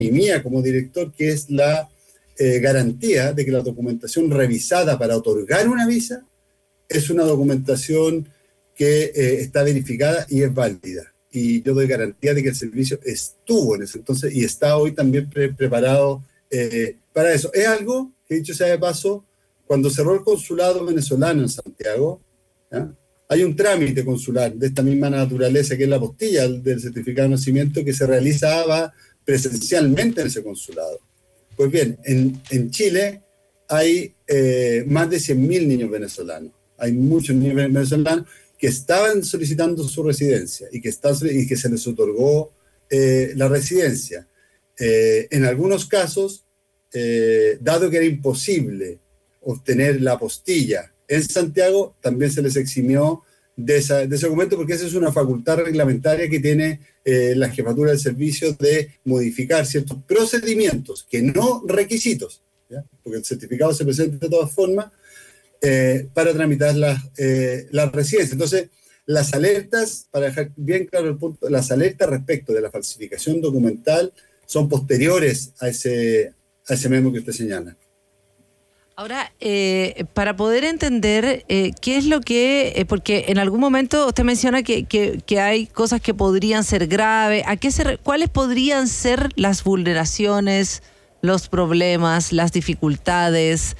y mía como director, que es la garantía de que la documentación revisada para otorgar una visa es una documentación que está verificada y es válida. Y yo doy garantía de que el servicio estuvo en ese entonces y está hoy también preparado para eso. Es algo que, dicho sea de paso, cuando cerró el consulado venezolano en Santiago, ¿ya?, hay un trámite consular de esta misma naturaleza, que es la apostilla del certificado de nacimiento, que se realizaba presencialmente en ese consulado. Pues bien, en Chile hay más de 100.000 niños venezolanos. Hay muchos niños venezolanos que estaban solicitando su residencia y que se les otorgó la residencia. En algunos casos, dado que era imposible obtener la apostilla en Santiago, también se les eximió de ese documento, porque esa es una facultad reglamentaria que tiene la jefatura del servicio de modificar ciertos procedimientos, que no requisitos, ¿ya?, porque el certificado se presenta de todas formas, para tramitar las residencias. Entonces, las alertas, para dejar bien claro el punto, las alertas respecto de la falsificación documental son posteriores a ese memo que usted señala. Ahora, para poder entender qué es lo que... porque en algún momento usted menciona que hay cosas que podrían ser graves. ¿Cuáles podrían ser las vulneraciones, los problemas, las dificultades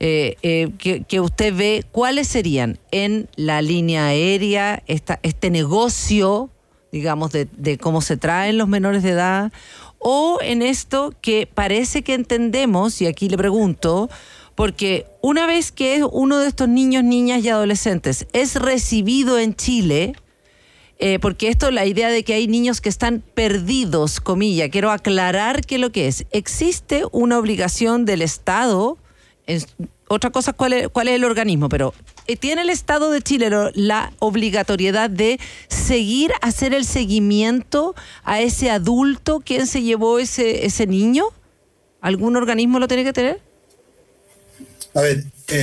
que usted ve? ¿Cuáles serían en la línea aérea, este negocio, digamos, de cómo se traen los menores de edad? O en esto que parece que entendemos, y aquí le pregunto, porque una vez que uno de estos niños, niñas y adolescentes es recibido en Chile, porque esto, la idea de que hay niños que están perdidos, comilla, quiero aclarar qué es lo que es. Existe una obligación del Estado, otra cosa cuál es el organismo, pero ¿tiene el Estado de Chile la obligatoriedad de hacer el seguimiento a ese adulto? ¿Quién se llevó ese niño? ¿Algún organismo lo tiene que tener? A ver,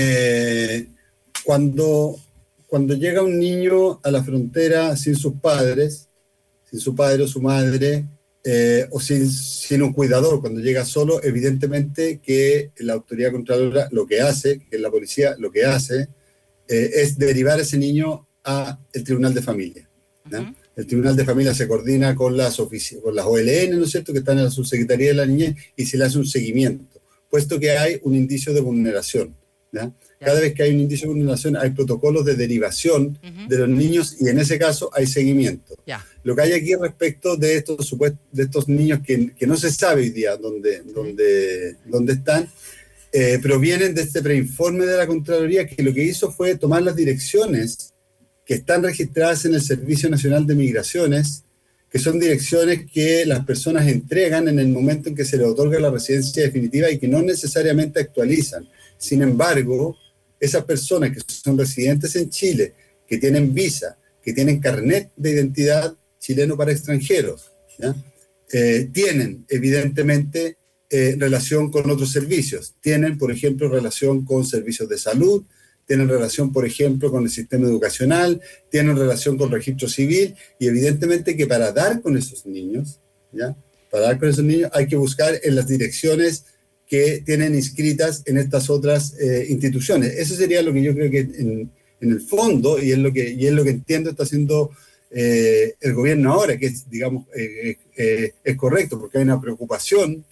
cuando llega un niño a la frontera sin sus padres, sin su padre o su madre, o sin un cuidador, cuando llega solo, evidentemente que la autoridad controladora lo que hace, que la policía lo que hace, es derivar a ese niño al Tribunal de Familia, ¿no? Uh-huh. El Tribunal de Familia se coordina con las OLN, ¿no es cierto?, que están en la Subsecretaría de la Niñez, y se le hace un seguimiento, puesto que hay un indicio de vulneración, ¿ya? Cada vez que hay un indicio de vulneración hay protocolos de derivación de los niños, y en ese caso hay seguimiento. Lo que hay aquí respecto de estos niños que no se sabe hoy día dónde están, provienen de este preinforme de la Contraloría, que lo que hizo fue tomar las direcciones que están registradas en el Servicio Nacional de Migraciones, que son direcciones que las personas entregan en el momento en que se les otorga la residencia definitiva y que no necesariamente actualizan. Sin embargo, esas personas que son residentes en Chile, que tienen visa, que tienen carnet de identidad chileno para extranjeros, ¿ya?, tienen evidentemente relación con otros servicios. Tienen, por ejemplo, relación con servicios de salud, tienen relación, por ejemplo, con el sistema educacional, tienen relación con registro civil, y evidentemente que para dar con esos niños, ¿ya?, hay que buscar en las direcciones que tienen inscritas en estas otras instituciones. Eso sería lo que yo creo que en el fondo, y es lo que entiendo está haciendo el gobierno ahora, que es, digamos, es correcto, porque hay una preocupación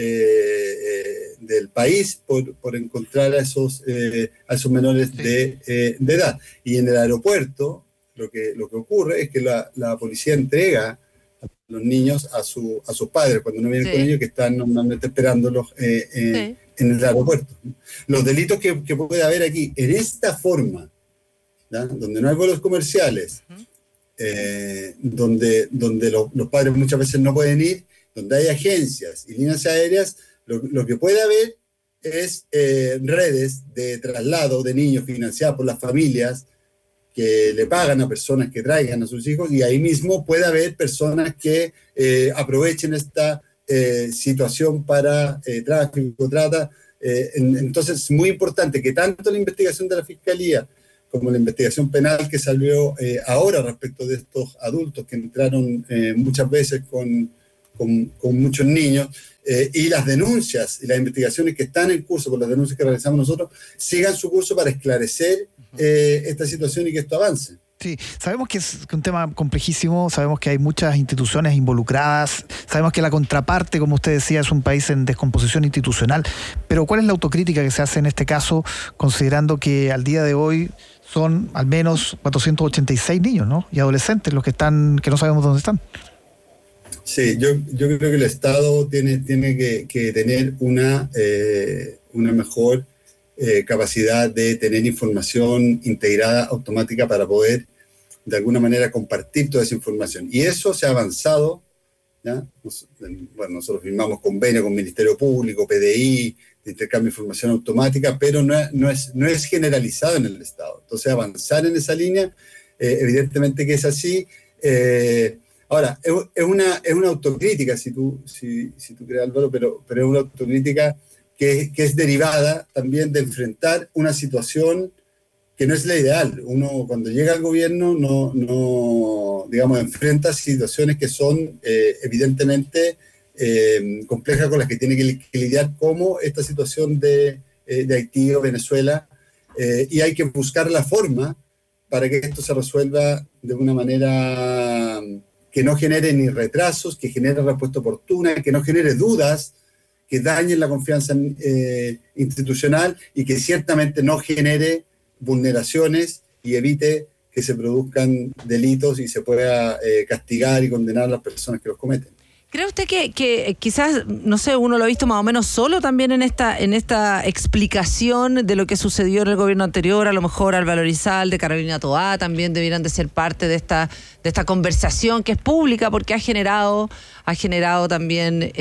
del país por encontrar a esos menores de edad. Y en el aeropuerto lo que ocurre es que la policía entrega a los niños a sus padres cuando no vienen con ellos, que están normalmente esperándolos en el aeropuerto. Los delitos que puede haber aquí en esta forma, ¿ya?, donde no hay vuelos comerciales, donde los padres muchas veces no pueden ir, donde hay agencias y líneas aéreas, lo que puede haber es redes de traslado de niños financiadas por las familias que le pagan a personas que traigan a sus hijos, y ahí mismo puede haber personas que aprovechen esta situación para tráfico, trata. Entonces es muy importante que tanto la investigación de la Fiscalía como la investigación penal que salió ahora respecto de estos adultos que entraron muchas veces con con muchos niños, y las denuncias y las investigaciones que están en curso con las denuncias que realizamos nosotros sigan su curso para esclarecer esta situación y que esto avance. Sí, sabemos que es un tema complejísimo, sabemos que hay muchas instituciones involucradas, sabemos que la contraparte, como usted decía, es un país en descomposición institucional, pero ¿cuál es la autocrítica que se hace en este caso, considerando que al día de hoy son al menos 486 niños, ¿no?, y adolescentes los que no sabemos dónde están? Sí, yo creo que el Estado tiene que tener una mejor capacidad de tener información integrada automática para poder de alguna manera compartir toda esa información. Y eso se ha avanzado, ¿ya? Bueno, nosotros firmamos convenio con Ministerio Público, PDI, de intercambio de información automática, pero no es generalizado en el Estado. Entonces, avanzar en esa línea, evidentemente que es así. Ahora, es una autocrítica, si tú crees, Álvaro, pero es una autocrítica que es derivada también de enfrentar una situación que no es la ideal. Uno cuando llega al gobierno no digamos, enfrenta situaciones que son evidentemente complejas, con las que tiene que lidiar, como esta situación de Haití o Venezuela, y hay que buscar la forma para que esto se resuelva de una manera que no genere ni retrasos, que genere respuesta oportuna, que no genere dudas, que dañen la confianza institucional y que ciertamente no genere vulneraciones y evite que se produzcan delitos y se pueda castigar y condenar a las personas que los cometen. ¿Cree usted que quizás, no sé, uno lo ha visto más o menos solo también en esta explicación de lo que sucedió en el gobierno anterior? A lo mejor Álvaro Elizalde, Carolina Toá también debieran de ser parte de esta conversación que es pública, porque ha generado también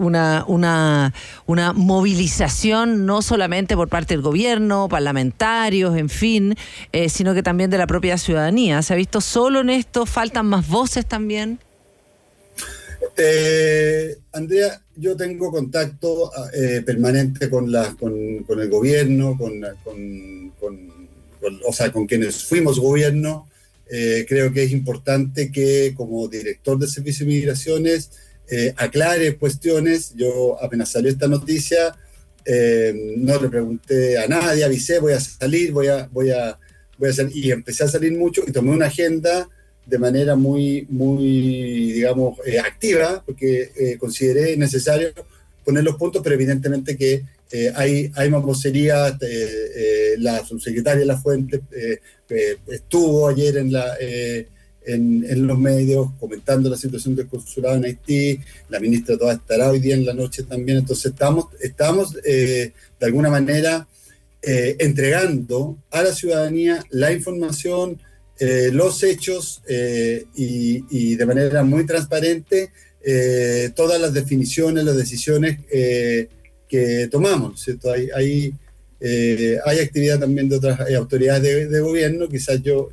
una movilización no solamente por parte del gobierno, parlamentarios, en fin, sino que también de la propia ciudadanía. ¿Se ha visto solo en esto? ¿Faltan más voces también? Andrea, yo tengo contacto permanente con el gobierno, con quienes fuimos gobierno. Creo que es importante que, como director del Servicio de Migraciones, aclare cuestiones. Yo apenas salió esta noticia, no le pregunté a nadie, avisé, voy a salir, y empecé a salir mucho y tomé una agenda de manera muy digamos, activa, porque consideré necesario poner los puntos, pero evidentemente que hay más vocería. La subsecretaria de la Fuente estuvo ayer en los medios comentando la situación del consulado en Haití. La ministra Toá estará hoy día en la noche también. Entonces estamos de alguna manera entregando a la ciudadanía la información, los hechos, y de manera muy transparente todas las definiciones, las decisiones que tomamos, ¿cierto? Hay actividad también de otras autoridades de gobierno. Quizás yo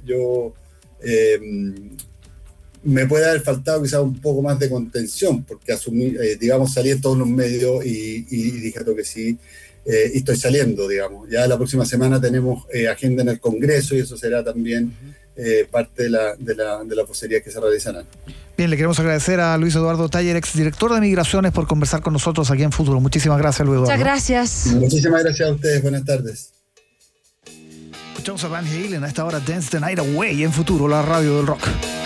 me puede haber faltado quizás un poco más de contención, porque asumí, salí en todos los medios y dije que sí. Y estoy saliendo, digamos. Ya la próxima semana tenemos agenda en el Congreso, y eso será también parte de la vocería que se realizarán. Bien, le queremos agradecer a Luis Eduardo Taller, exdirector de Migraciones, por conversar con nosotros aquí en Futuro. Muchísimas gracias, Luis Eduardo. Muchas gracias. Muchísimas gracias a ustedes. Buenas tardes. Escuchamos a Van Halen a esta hora, Dance the Night Away, en Futuro, la radio del rock.